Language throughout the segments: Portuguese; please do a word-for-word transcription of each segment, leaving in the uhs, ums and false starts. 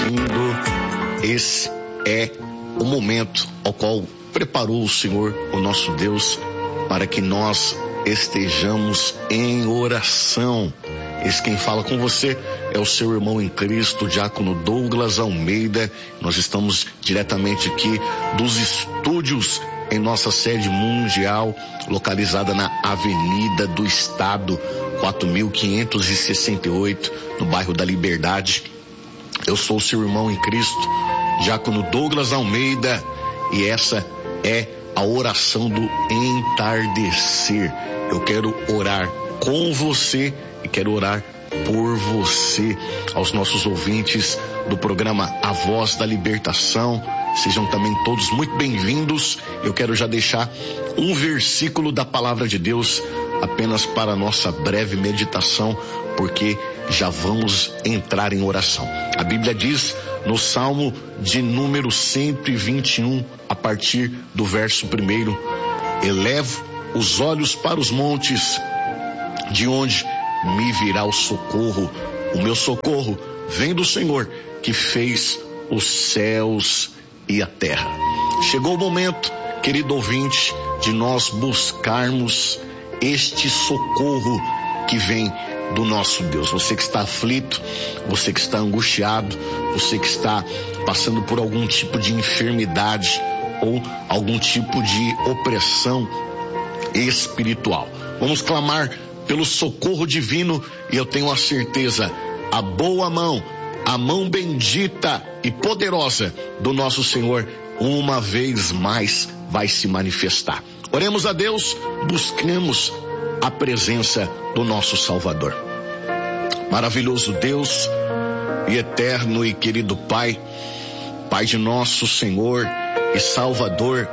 bem-vindo. Esse é o momento ao qual preparou o Senhor, o nosso Deus, para que nós estejamos em oração. Esse quem fala com você é o seu irmão em Cristo, Diácono Douglas Almeida. Nós estamos diretamente aqui dos estúdios em nossa sede mundial, localizada na Avenida do Estado, quatro mil quinhentos e sessenta e oito, no bairro da Liberdade. Eu sou o seu irmão em Cristo, Diácono Douglas Almeida, e essa é a oração do entardecer. Eu quero orar com você e quero orar por você. Aos nossos ouvintes do programa A Voz da Libertação, sejam também todos muito bem-vindos. Eu quero já deixar um versículo da Palavra de Deus apenas para a nossa breve meditação, porque já vamos entrar em oração. A Bíblia diz no Salmo de número cento e vinte e um, a partir do verso primeiro: elevo os olhos para os montes, de onde me virá o socorro. O meu socorro vem do Senhor, que fez os céus e a terra. Chegou o momento, querido ouvinte, de nós buscarmos este socorro que vem do nosso Deus. Você que está aflito, você que está angustiado, você que está passando por algum tipo de enfermidade ou algum tipo de opressão espiritual, vamos clamar pelo socorro divino, e eu tenho a certeza, a boa mão, a mão bendita e poderosa do nosso Senhor, uma vez mais vai se manifestar. Oremos a Deus, busquemos a presença do nosso Salvador. Maravilhoso Deus e eterno e querido Pai, Pai de nosso Senhor e Salvador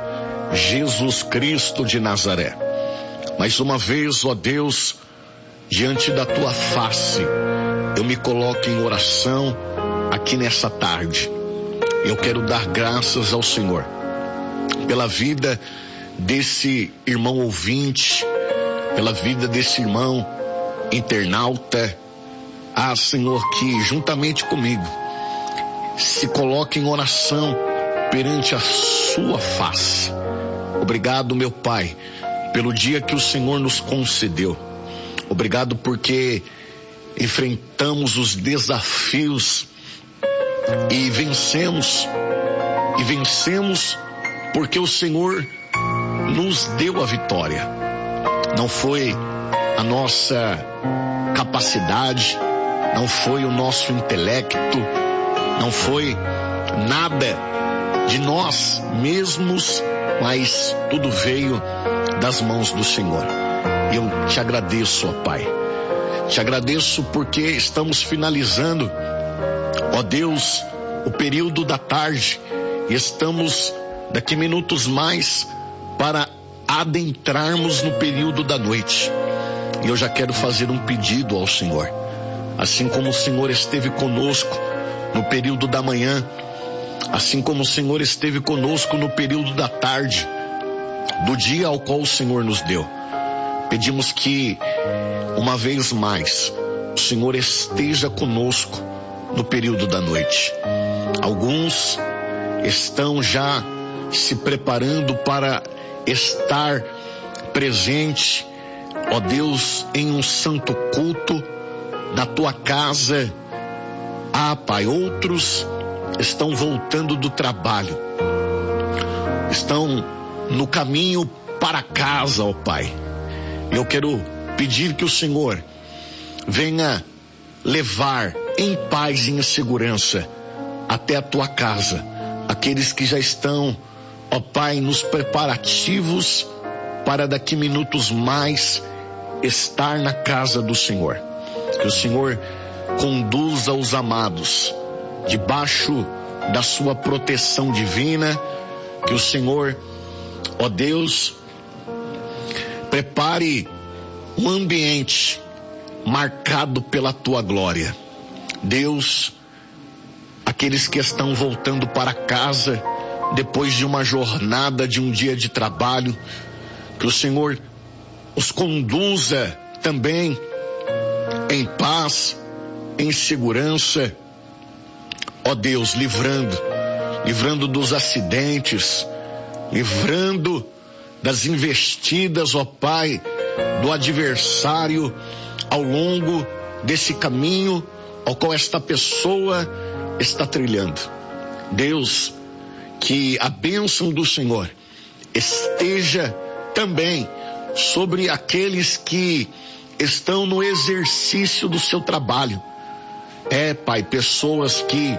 Jesus Cristo de Nazaré, mais uma vez, ó Deus, diante da tua face, eu me coloco em oração aqui nessa tarde. Eu quero dar graças ao Senhor pela vida desse irmão ouvinte, pela vida desse irmão internauta. Ah, Senhor, que juntamente comigo se coloque em oração perante a sua face. Obrigado, meu Pai, pelo dia que o Senhor nos concedeu. Obrigado porque enfrentamos os desafios e vencemos. E vencemos porque o Senhor nos deu a vitória. Não foi a nossa capacidade, não foi o nosso intelecto, não foi nada de nós mesmos, mas tudo veio das mãos do Senhor. Eu te agradeço, ó Pai. Te agradeço porque estamos finalizando, ó Deus, o período da tarde, e estamos daqui minutos mais para adentrarmos no período da noite. E eu já quero fazer um pedido ao Senhor. Assim como o Senhor esteve conosco no período da manhã, assim como o Senhor esteve conosco no período da tarde, do dia ao qual o Senhor nos deu, pedimos que, uma vez mais, o Senhor esteja conosco no período da noite. Alguns estão já se preparando para estar presente, ó Deus, em um santo culto na tua casa. Ah, Pai, outros estão voltando do trabalho, estão no caminho para casa, ó Pai. Eu quero pedir que o Senhor venha levar em paz e em segurança até a tua casa aqueles que já estão, ó Pai, nos preparativos para daqui minutos mais estar na casa do Senhor. Que o Senhor conduza os amados debaixo da sua proteção divina. Que o Senhor, ó Deus, prepare um ambiente marcado pela tua glória. Deus, aqueles que estão voltando para casa depois de uma jornada, de um dia de trabalho, que o Senhor os conduza também em paz, em segurança. ó Deus, livrando, livrando dos acidentes, livrando das investidas, ó Pai, do adversário ao longo desse caminho ao qual esta pessoa está trilhando. Deus, que a bênção do Senhor esteja também sobre aqueles que estão no exercício do seu trabalho. É, Pai, pessoas que,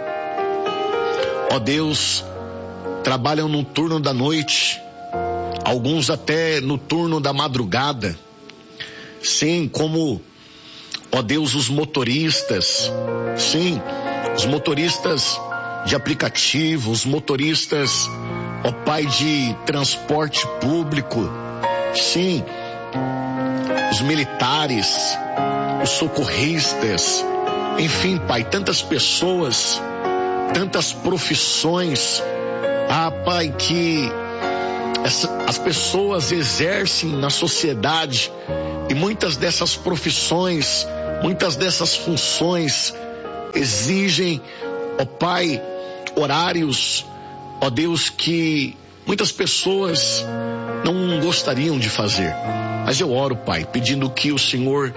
ó Deus, trabalham no turno da noite, alguns até no turno da madrugada. Sim, como, ó Deus, os motoristas, sim, os motoristas de aplicativo, os motoristas, ó Pai, de transporte público, sim, os militares, os socorristas, enfim, Pai, tantas pessoas, tantas profissões, ah, Pai, que essa, as pessoas exercem na sociedade, e muitas dessas profissões, muitas dessas funções exigem, ó Pai, horários, ó Deus, que muitas pessoas não gostariam de fazer. Mas eu oro, Pai, pedindo que o Senhor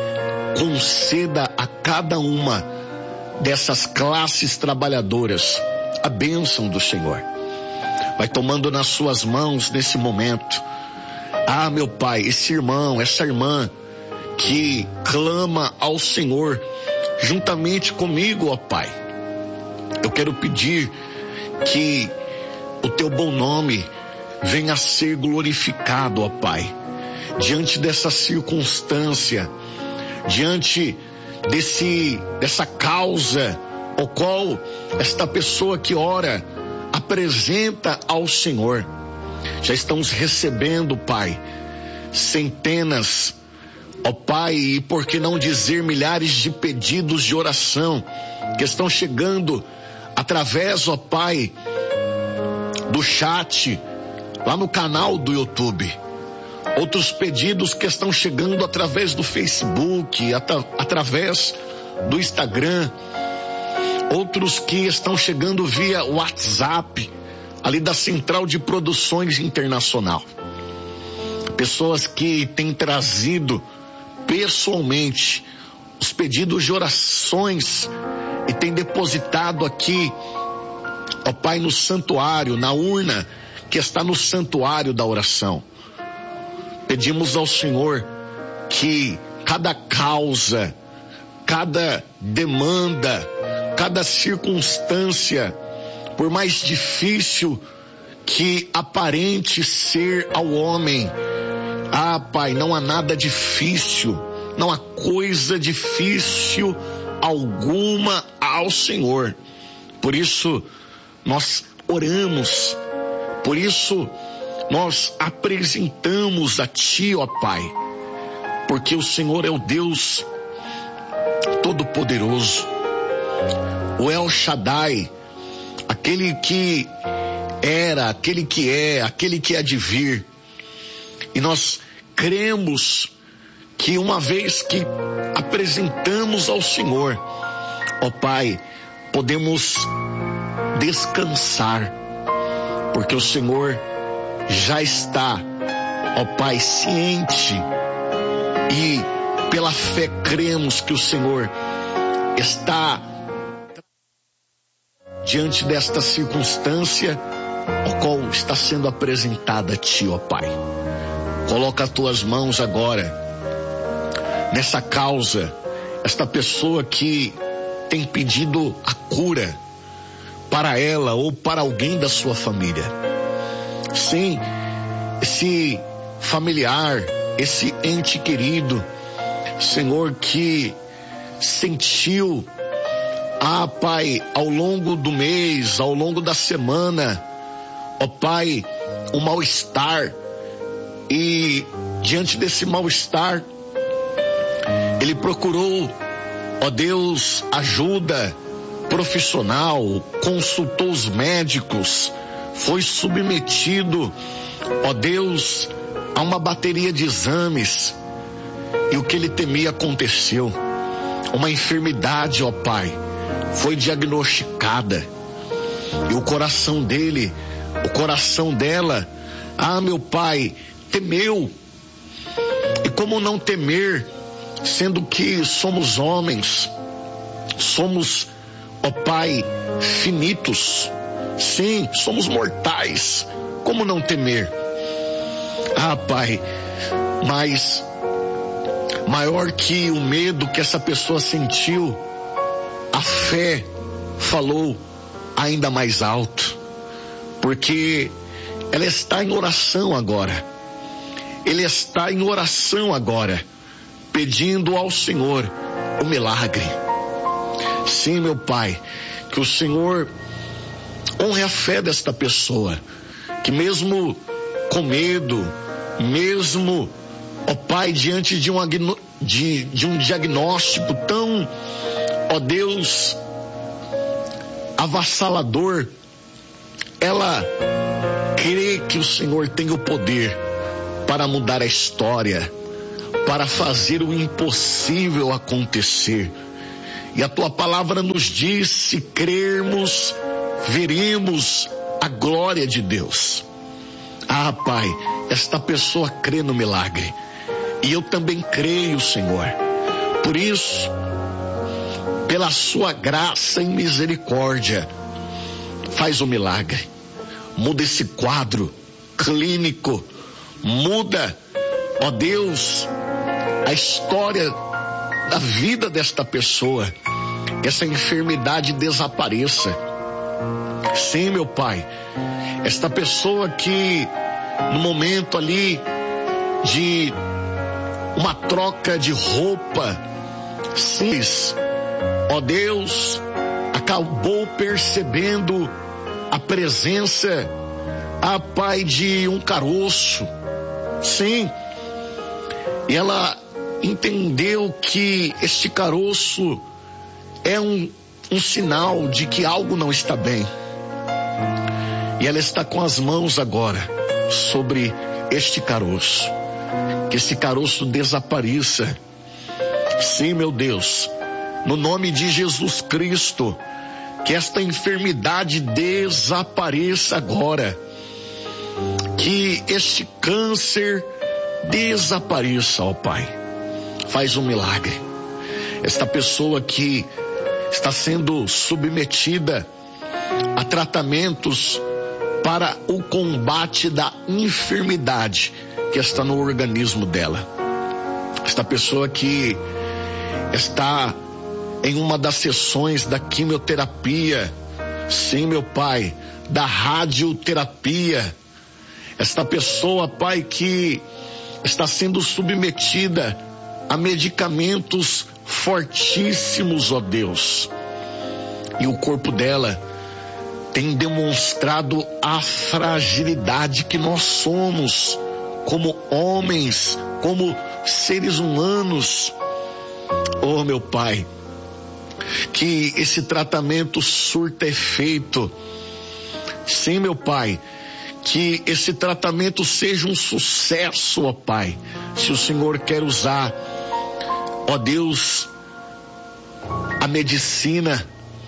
conceda a cada uma dessas classes trabalhadoras a bênção do Senhor. Vai tomando nas suas mãos nesse momento. Ah, meu Pai, esse irmão, essa irmã que clama ao Senhor juntamente comigo, ó Pai. Eu quero pedir que o teu bom nome venha a ser glorificado, ó Pai, diante dessa circunstância, diante desse, dessa causa, o qual esta pessoa que ora apresenta ao Senhor. Já estamos recebendo, Pai, centenas, ó Pai, e por que não dizer milhares de pedidos de oração que estão chegando através, ó Pai, do chat, lá no canal do YouTube. Outros pedidos que estão chegando através do Facebook, atra- através do Instagram. Outros que estão chegando via WhatsApp, ali da Central de Produções Internacional. Pessoas que têm trazido pessoalmente os pedidos de orações e têm depositado aqui, ó Pai, no santuário, na urna que está no santuário da oração. Pedimos ao Senhor que cada causa, cada demanda, cada circunstância, por mais difícil que aparente ser ao homem, ah, Pai, não há nada difícil, não há coisa difícil alguma ao Senhor. Por isso nós oramos, por isso nós apresentamos a Ti, ó Pai, porque o Senhor é o Deus Todo-Poderoso, o El Shaddai, aquele que era, aquele que é, aquele que há de vir. E nós cremos que uma vez que apresentamos ao Senhor, ó Pai, podemos descansar, porque o Senhor já está, ó Pai, ciente, e pela fé cremos que o Senhor está diante desta circunstância, a qual está sendo apresentada a Ti, ó Pai. Coloca as Tuas mãos agora nessa causa, esta pessoa que tem pedido a cura para ela ou para alguém da sua família. Sim, esse familiar, esse ente querido, Senhor, que sentiu, ah, Pai, ao longo do mês, ao longo da semana, ó Pai, um mal-estar, e diante desse mal-estar, ele procurou, ó Deus, ajuda profissional, consultou os médicos, foi submetido, ó Deus, a uma bateria de exames, e o que ele temia aconteceu. Uma enfermidade, ó Pai, foi diagnosticada. E o coração dele, o coração dela, ah, meu Pai, temeu. E como não temer, sendo que somos homens, somos, ó Pai, finitos, sim, somos mortais, como não temer? Ah, Pai, mas maior que o medo que essa pessoa sentiu, a fé falou ainda mais alto, porque ela está em oração agora, ele está em oração agora, pedindo ao Senhor o milagre. Sim, meu Pai, que o Senhor honre a fé desta pessoa, que mesmo com medo, mesmo, ó Pai, diante de um, de, de um diagnóstico tão, ó Deus, avassalador, ela crê que o Senhor tem o poder para mudar a história, para fazer o impossível acontecer. E a tua palavra nos diz: se crermos, veremos a glória de Deus. Ah, Pai, esta pessoa crê no milagre, e eu também creio, Senhor. Por isso, pela sua graça e misericórdia, faz o milagre, muda esse quadro clínico, muda, ó Deus, a história da vida desta pessoa, que essa enfermidade desapareça. Sim, meu Pai, esta pessoa que no momento ali de uma troca de roupa, sim, ó Deus, acabou percebendo a presença, ah, Pai, de um caroço, sim, e ela entendeu que este caroço é um, um sinal de que algo não está bem, e ela está com as mãos agora sobre este caroço, que esse caroço desapareça. Sim, meu Deus, no nome de Jesus Cristo, que esta enfermidade desapareça agora, que este câncer desapareça, ó Pai. Faz um milagre. Esta pessoa que está sendo submetida a tratamentos para o combate da enfermidade que está no organismo dela. Esta pessoa que está em uma das sessões da quimioterapia, sim, meu Pai, da radioterapia. Esta pessoa, Pai, que está sendo submetida a medicamentos fortíssimos, ó Deus. E o corpo dela tem demonstrado a fragilidade que nós somos como homens, como seres humanos. Oh, meu Pai, que esse tratamento surta efeito. Sim, meu Pai, que esse tratamento seja um sucesso, ó Pai. Se o Senhor quer usar, ó Deus, a medicina,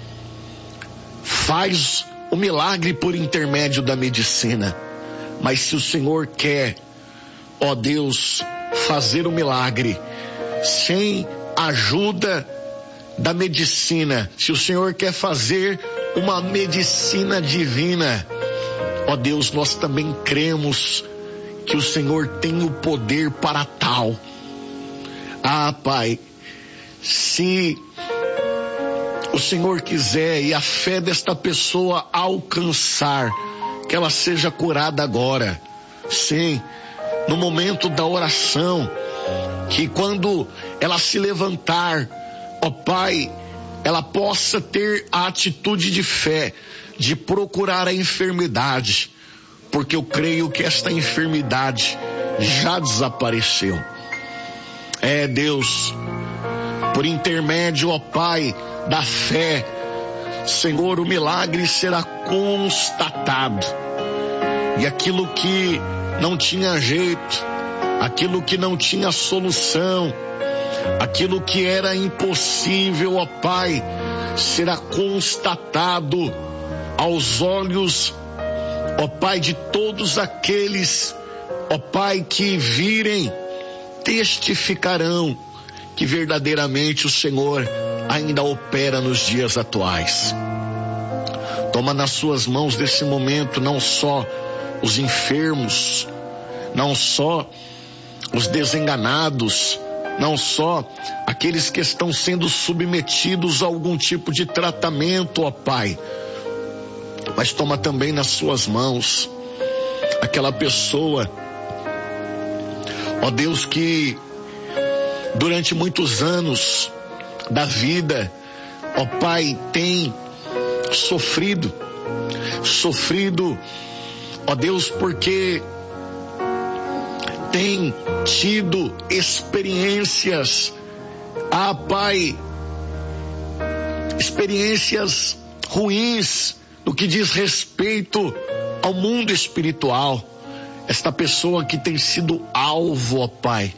faz o milagre por intermédio da medicina. Mas se o Senhor quer, ó Deus, fazer o milagre sem ajuda da medicina, se o Senhor quer fazer uma medicina divina, ó Deus, nós também cremos que o Senhor tem o poder para tal. Ah, Pai, se o Senhor quiser e a fé desta pessoa alcançar, que ela seja curada agora. Sim, no momento da oração, que quando ela se levantar, ó Pai, ela possa ter a atitude de fé, de procurar a enfermidade, porque eu creio que esta enfermidade já desapareceu. É, Deus, por intermédio, ó Pai, da fé, Senhor, o milagre será constatado, e aquilo que não tinha jeito, aquilo que não tinha solução, aquilo que era impossível, ó Pai, será constatado aos olhos, ó Pai, de todos aqueles, ó Pai, que virem, testificarão que verdadeiramente o Senhor ainda opera nos dias atuais. Toma nas suas mãos nesse momento não só os enfermos, não só os desenganados, não só aqueles que estão sendo submetidos a algum tipo de tratamento, ó Pai, mas toma também nas suas mãos aquela pessoa, ó Deus, que durante muitos anos da vida, ó Pai, tem sofrido, sofrido, ó Deus, porque tem tido experiências, ah Pai, experiências ruins no que diz respeito ao mundo espiritual. Esta pessoa que tem sido alvo, ó Pai,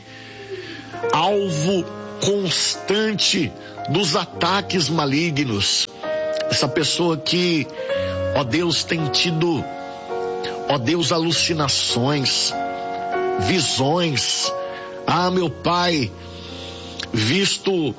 alvo constante dos ataques malignos. Essa pessoa que, ó Deus, tem tido, ó Deus, alucinações, visões, ah meu Pai, visto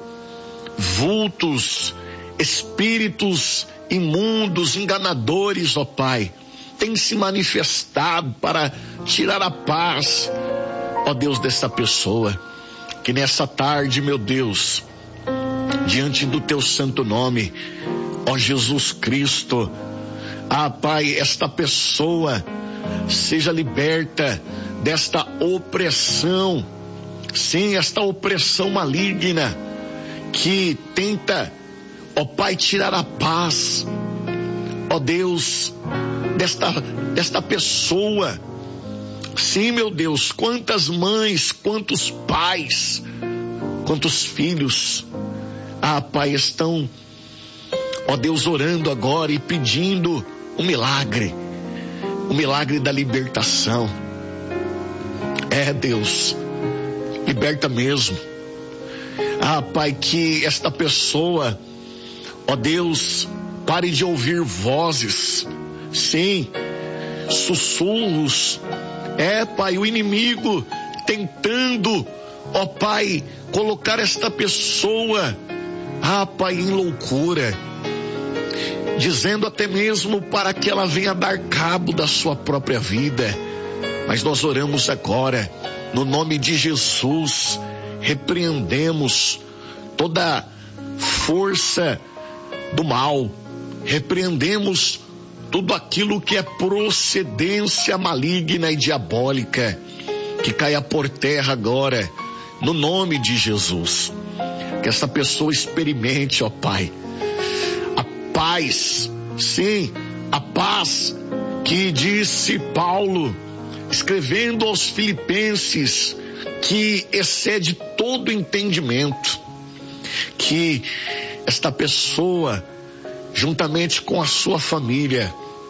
vultos, espíritos imundos, enganadores, ó Pai, tem se manifestado para tirar a paz, ó Deus, dessa pessoa. Que nessa tarde, meu Deus, diante do teu santo nome, ó Jesus Cristo, ah Pai, esta pessoa seja liberta desta opressão, sim, esta opressão maligna que tenta, ó Pai, tirar a paz, ó Deus, desta, desta pessoa. Sim, meu Deus, quantas mães, quantos pais, quantos filhos, ah Pai, estão, ó Deus, orando agora e pedindo um milagre, o milagre da libertação. É, Deus, liberta mesmo. Ah Pai, que esta pessoa, ó Deus, pare de ouvir vozes, sim, sussurros. É, Pai, o inimigo tentando, ó Pai, colocar esta pessoa, ah Pai, em loucura, dizendo até mesmo para que ela venha dar cabo da sua própria vida. Mas nós oramos agora, no nome de Jesus, repreendemos toda força do mal, repreendemos tudo aquilo que é procedência maligna e diabólica, que caia por terra agora, no nome de Jesus. Que essa pessoa experimente, ó Pai, a paz, sim, a paz que disse Paulo, escrevendo aos Filipenses, que excede todo entendimento. Que esta pessoa, juntamente com a sua família,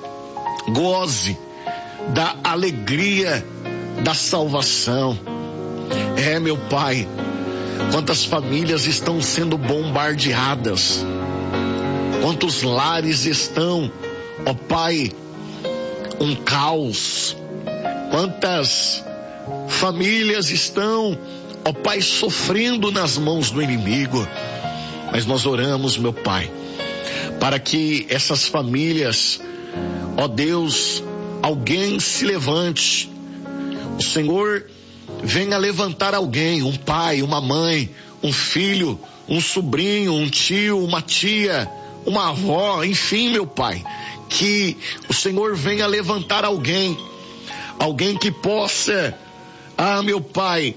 goze da alegria da salvação. É, meu Pai, quantas famílias estão sendo bombardeadas, quantos lares estão, ó Pai, um caos, quantas famílias estão, ó Pai, sofrendo nas mãos do inimigo. Mas nós oramos, meu Pai, para que essas famílias, ó Deus, alguém se levante, o Senhor venha levantar alguém, um pai, uma mãe, um filho, um sobrinho, um tio, uma tia, uma avó, enfim, meu Pai, que o Senhor venha levantar alguém, alguém que possa, ah, meu Pai,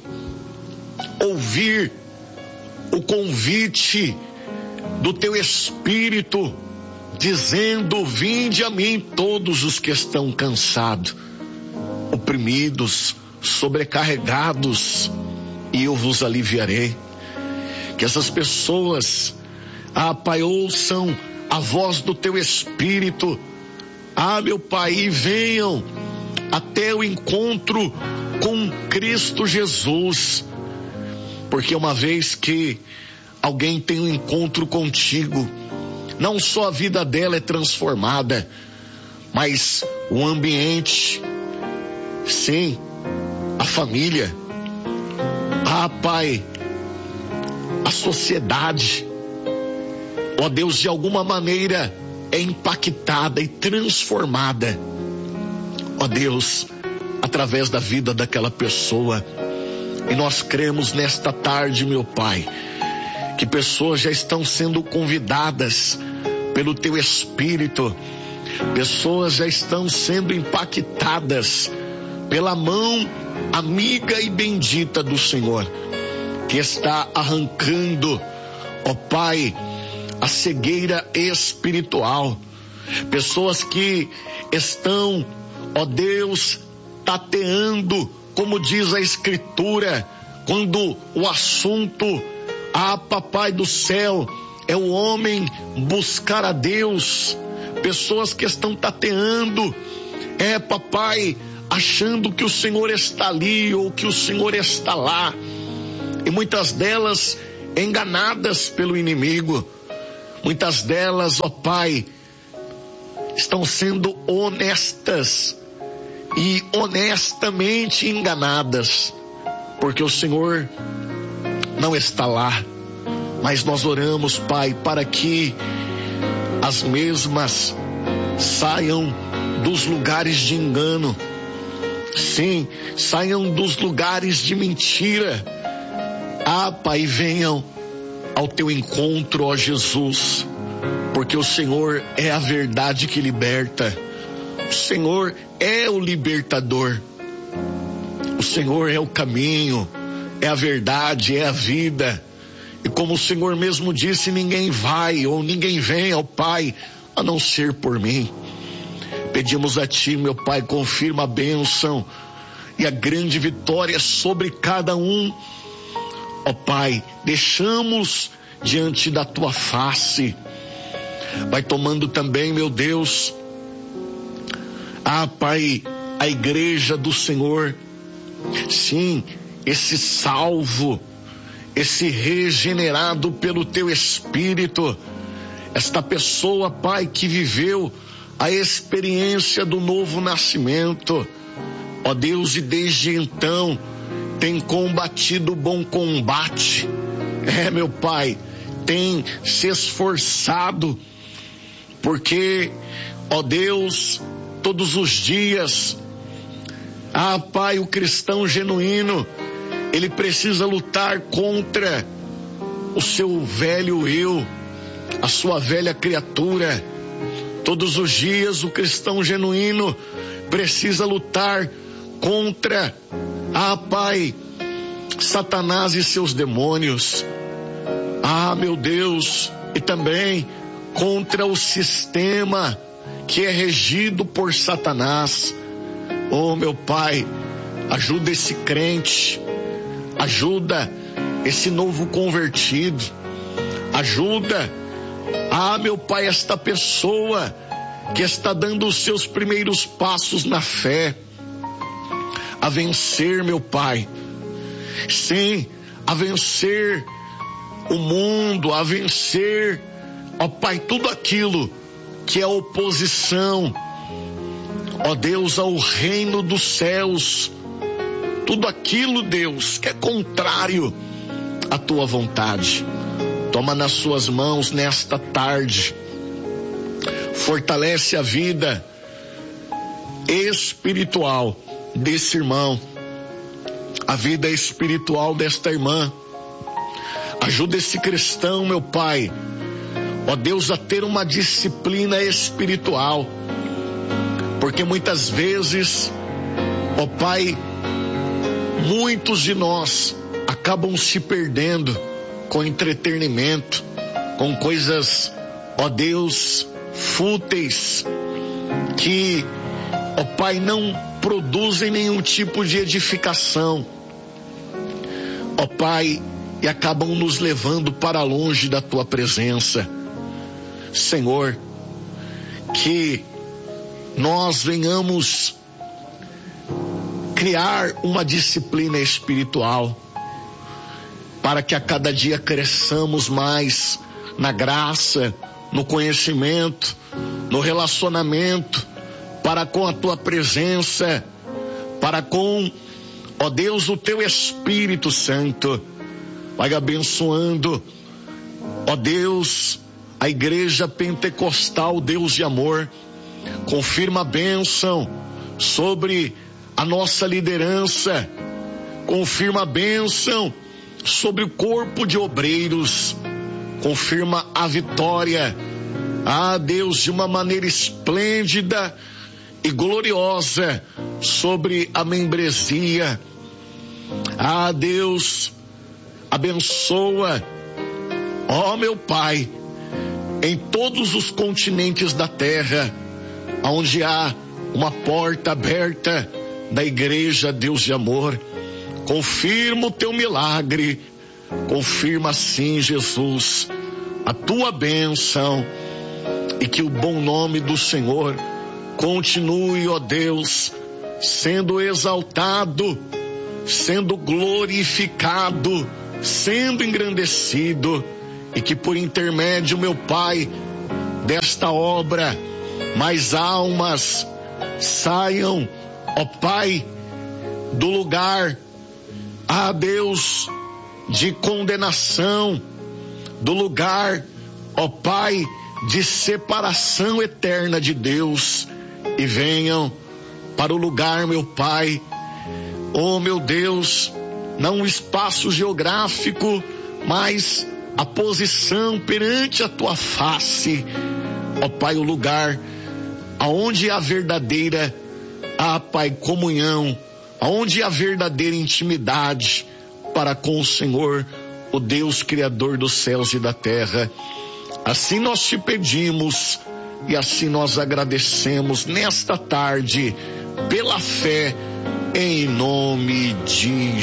ouvir o convite do Teu Espírito, dizendo: vinde a mim todos os que estão cansados, oprimidos, sobrecarregados, e eu vos aliviarei. Que essas pessoas, ah Pai, ouçam a voz do Teu Espírito, ah meu Pai, e venham até o encontro com Cristo Jesus, porque uma vez que alguém tem um encontro contigo, não só a vida dela é transformada, mas o ambiente, sim, a família, ah, Pai, a sociedade, ó Deus, de alguma maneira é impactada e transformada, ó Deus, através da vida daquela pessoa. E nós cremos nesta tarde, meu Pai, que pessoas já estão sendo convidadas pelo Teu Espírito, pessoas já estão sendo impactadas pela mão amiga e bendita do Senhor, que está arrancando, ó Pai, a cegueira espiritual. Pessoas que estão, ó Deus, tateando, como diz a Escritura, quando o assunto, ah, Papai do céu, é o homem buscar a Deus. Pessoas que estão tateando, é, Papai, achando que o Senhor está ali ou que o Senhor está lá. E muitas delas enganadas pelo inimigo. Muitas delas, ó Pai, estão sendo honestas e honestamente enganadas, porque o Senhor não está lá. Mas nós oramos, Pai, para que as mesmas saiam dos lugares de engano, sim, saiam dos lugares de mentira. Ah, Pai, venham ao Teu encontro, ó Jesus, porque o Senhor é a verdade que liberta, o Senhor é o libertador, o Senhor é o caminho, é a verdade, é a vida. E como o Senhor mesmo disse, ninguém vai ou ninguém vem ao Pai a não ser por mim. Pedimos a Ti, meu Pai, confirma a bênção e a grande vitória sobre cada um. Ó Pai, deixamos diante da Tua face. Vai tomando também, meu Deus, ah, Pai, a igreja do Senhor. Sim, esse salvo, esse regenerado pelo Teu Espírito, esta pessoa, Pai, que viveu a experiência do novo nascimento, ó Deus, e desde então tem combatido o bom combate, é, meu Pai, tem se esforçado, porque, ó Deus, todos os dias, ah, Pai, o cristão genuíno, ele precisa lutar contra o seu velho eu, a sua velha criatura. Todos os dias o cristão genuíno precisa lutar contra, ah, Pai, Satanás e seus demônios. Ah, meu Deus, e também contra o sistema que é regido por Satanás. Oh, meu Pai, ajuda esse crente, ajuda esse novo convertido, ajuda, ah, meu Pai, esta pessoa que está dando os seus primeiros passos na fé, a vencer, meu Pai, sim, a vencer o mundo, a vencer, ó Pai, tudo aquilo que é oposição, ó Deus, ao reino dos céus, tudo aquilo, Deus, que é contrário à Tua vontade. Toma nas Suas mãos nesta tarde, fortalece a vida espiritual desse irmão, a vida espiritual desta irmã. Ajuda esse cristão, meu Pai, ó Deus, a ter uma disciplina espiritual, porque muitas vezes, ó Pai, muitos de nós acabam se perdendo com entretenimento, com coisas, ó Deus, fúteis, que, ó Pai, não produzem nenhum tipo de edificação, ó Pai, e acabam nos levando para longe da Tua presença. Senhor, que nós venhamos criar uma disciplina espiritual, para que a cada dia cresçamos mais na graça, no conhecimento, no relacionamento, para com a tua presença, para com, ó Deus, o teu Espírito Santo. Vai abençoando, ó Deus, a igreja pentecostal, Deus de amor. Confirma a bênção sobre a nossa liderança, confirma a bênção sobre o corpo de obreiros, confirma a vitória, ah Deus, de uma maneira esplêndida e gloriosa sobre a membresia. Ah Deus, abençoa, ó meu Pai, em todos os continentes da terra, onde há uma porta aberta da igreja, Deus de amor. Confirma o teu milagre, confirma sim, Jesus, a tua bênção, e que o bom nome do Senhor continue, ó Deus, sendo exaltado, sendo glorificado, sendo engrandecido, e que por intermédio, meu Pai, desta obra, mais almas saiam, ó Pai, do lugar, ah Deus, de condenação, do lugar, ó Pai, de separação eterna de Deus, e venham para o lugar, meu Pai, oh meu Deus, não o espaço geográfico, mas a posição perante a tua face, ó Pai, o lugar aonde há verdadeira, ah Pai, comunhão, aonde há verdadeira intimidade para com o Senhor, o Deus Criador dos céus e da terra. Assim nós te pedimos e assim nós agradecemos nesta tarde, pela fé, em nome de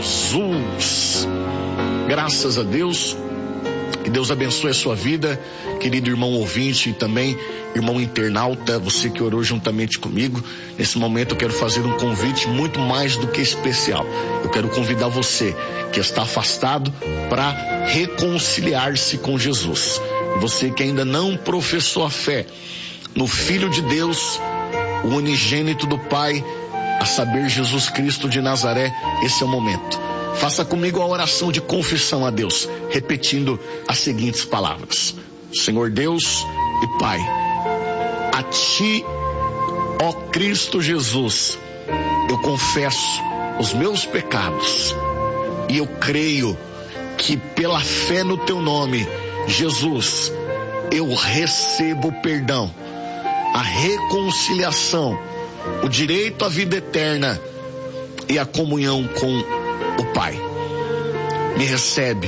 Jesus. Graças a Deus. Que Deus abençoe a sua vida, querido irmão ouvinte e também irmão internauta, você que orou juntamente comigo. Nesse momento eu quero fazer um convite muito mais do que especial. Eu quero convidar você que está afastado para reconciliar-se com Jesus. Você que ainda não professou a fé no Filho de Deus, o unigênito do Pai, a saber, Jesus Cristo de Nazaré, esse é o momento. Faça comigo a oração de confissão a Deus, repetindo as seguintes palavras: Senhor Deus e Pai, a Ti, ó Cristo Jesus, eu confesso os meus pecados e eu creio que pela fé no Teu nome, Jesus, eu recebo o perdão, a reconciliação, o direito à vida eterna e a comunhão com o Pai. Me recebe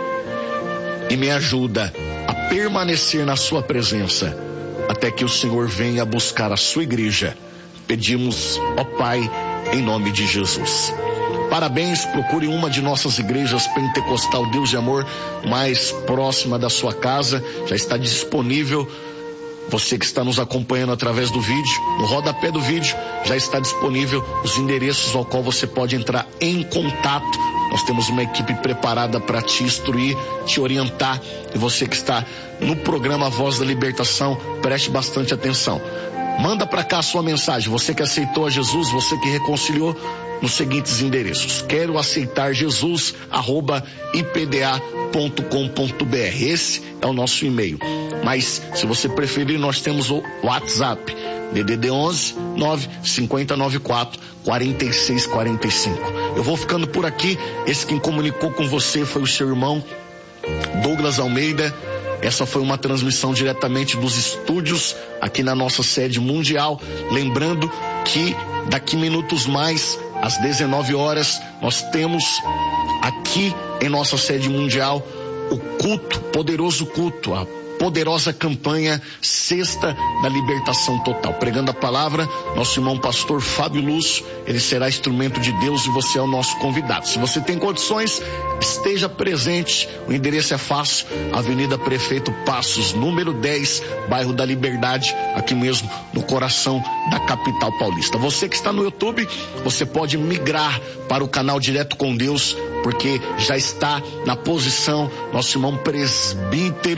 e me ajuda a permanecer na sua presença até que o Senhor venha buscar a sua igreja. Pedimos, ó Pai, em nome de Jesus. Parabéns, procure uma de nossas igrejas pentecostal Deus de Amor mais próxima da sua casa. Já está disponível. Você que está nos acompanhando através do vídeo, no rodapé do vídeo já está disponível os endereços ao qual você pode entrar em contato. Nós temos uma equipe preparada para te instruir, te orientar. E você que está no programa Voz da Libertação, preste bastante atenção. Manda para cá a sua mensagem. Você que aceitou a Jesus, você que reconciliou, nos seguintes endereços: quero aceitar Jesus, arroba i p d a ponto com ponto b r. Esse é o nosso e-mail. Mas, se você preferir, nós temos o WhatsApp, D D D onze, nove cinco nove quatro, quatro seis quatro cinco. Eu vou ficando por aqui. Esse quem comunicou com você foi o seu irmão Douglas Almeida. Essa foi uma transmissão diretamente dos estúdios aqui na nossa sede mundial. Lembrando que daqui minutos mais, às dezenove horas, nós temos aqui em nossa sede mundial o culto, poderoso culto, a poderosa campanha Sexta da Libertação Total. Pregando a palavra, nosso irmão pastor Fábio Lúcio, ele será instrumento de Deus e você é o nosso convidado. Se você tem condições, esteja presente. O endereço é fácil, Avenida Prefeito Passos, número dez, bairro da Liberdade, aqui mesmo no coração da capital paulista. Você que está no YouTube, você pode migrar para o canal Direto com Deus, porque já está na posição nosso irmão presbítero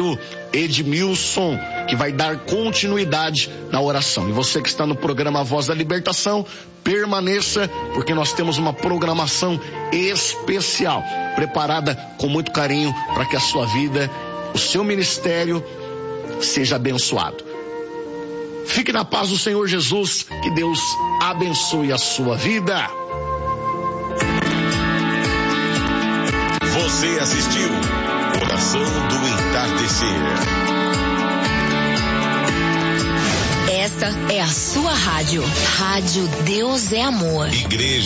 Edmilson, que vai dar continuidade na oração. E você que está no programa Voz da Libertação, permaneça, porque nós temos uma programação especial, preparada com muito carinho para que a sua vida, o seu ministério seja abençoado. Fique na paz do Senhor Jesus, que Deus abençoe a sua vida. Você assistiu Oração do Entardecer. Esta é a sua rádio. Rádio Deus é Amor. Igreja